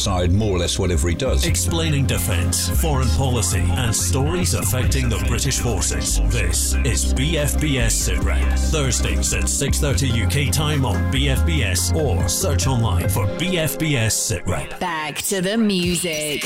decide more or less whatever he does. Explaining defence, foreign policy and stories affecting the British forces. This is BFBS SITREP. Thursdays at 6:30 UK time on BFBS or search online for BFBS SITREP. Back to the music.